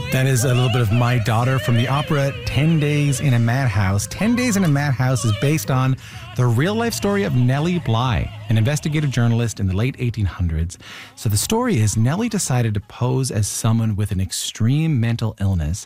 That is a little bit of My Daughter from the opera 10 Days in a Madhouse. 10 Days in a Madhouse is based on the real-life story of Nellie Bly, an investigative journalist in the late 1800s. So the story is Nellie decided to pose as someone with an extreme mental illness